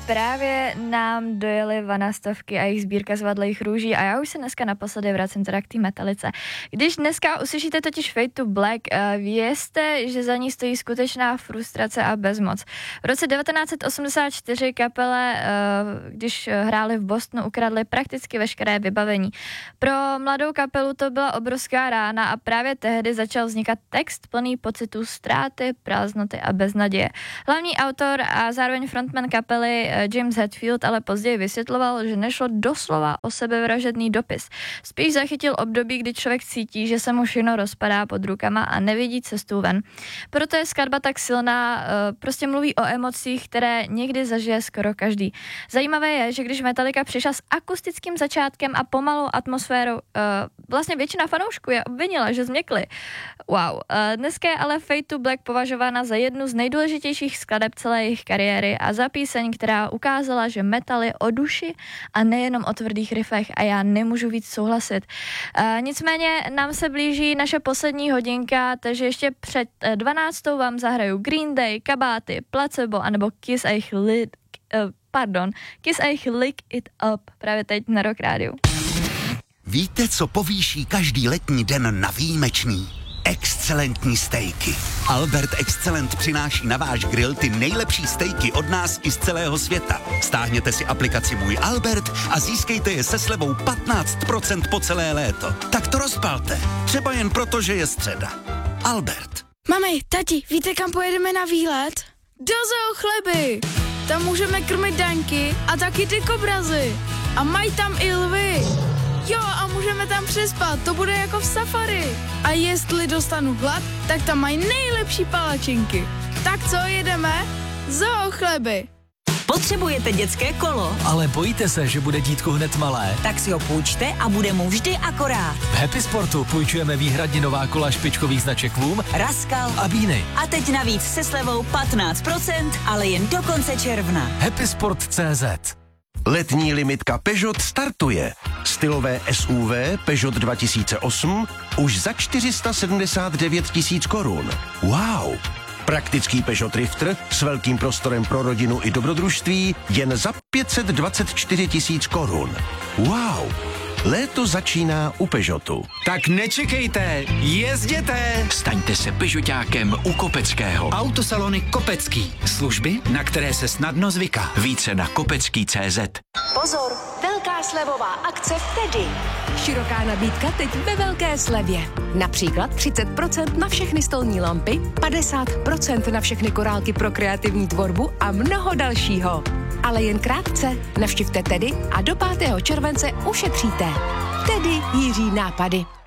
právě nám dojeli vanastovky a jejich sbírka zvadlých růží a já už se dneska naposledy vracím teda k té Metalice. Když dneska uslyšíte totiž Fade to Black, vězte, že za ní stojí skutečná frustrace a bezmoc. V roce 1984 kapele, když hráli v Bostonu, ukradli prakticky veškeré vybavení. Pro mladou kapelu to byla obrovská rána a právě tehdy začal vznikat text plný pocitů ztráty, prázdnoty a beznaděje. Hlavní autor a zároveň frontman kapely James Hetfield ale později vysvětloval, že nešlo doslova o sebevražedný dopis. Spíš zachytil období, kdy člověk cítí, že se mu všechno rozpadá pod rukama a nevidí cestu ven. Proto je skladba tak silná, prostě mluví o emocích, které někdy zažije skoro každý. Zajímavé je, že když Metallica přišla s akustickým začátkem a pomalou atmosférou, vlastně většina fanoušků je obvinila, že změkli. Wow. Dneska je ale Fade to Black považována za jednu z nejdůležitějších skladeb celé jejich kariéry a za píseň, která ukázala, že metal je o duši a nejenom o tvrdých riffech a já nemůžu víc souhlasit. Nicméně nám se blíží naše poslední hodinka, takže ještě před 12. vám zahraju Green Day, Kabáty, Placebo anebo Kiss I Lick It Up právě teď na Rock Rádiu. Víte, co povýší každý letní den na výjimečný? Excelentní stejky. Albert Excellent přináší na váš grill ty nejlepší stejky od nás i z celého světa. Stáhněte si aplikaci Můj Albert a získejte je se slevou 15% po celé léto. Tak to rozpalte. Třeba jen proto, že je středa. Albert. Mami, tati, víte, kam pojedeme na výlet? Do Zoo Chleby. Tam můžeme krmit daňky a taky ty kobrazy. A mají tam i lvy. Jo, a můžeme tam přespat, to bude jako v safari. A jestli dostanu hlad, tak tam mají nejlepší palačinky. Tak co, jedeme? Zoo Chleby. Potřebujete dětské kolo? Ale bojíte se, že bude dítko hned malé? Tak si ho půjčte a bude mu vždy akorát. V Happy Sportu půjčujeme výhradně nová kola špičkových značek Voom, Raskal a Beany. A teď navíc se slevou 15%, ale jen do konce června. Happysport.cz. Letní limitka Peugeot startuje. Stylové SUV Peugeot 2008 už za 479 000 korun. Wow! Praktický Peugeot Drifter s velkým prostorem pro rodinu i dobrodružství jen za 524 000 korun. Wow! Léto začíná u Peugeotu. Tak nečekejte, jezděte! Staňte se Peugeotákem u Kopeckého. Autosalony Kopecký. Služby, na které se snadno zvyká. Více na kopecký.cz. Pozor, velká slevová akce v Tedy. Široká nabídka teď ve velké slevě. Například 30% na všechny stolní lampy, 50% na všechny korálky pro kreativní tvorbu a mnoho dalšího. Ale jen krátce, navštivte Tedy a do 5. července ušetříte. Tedy Jiří nápady.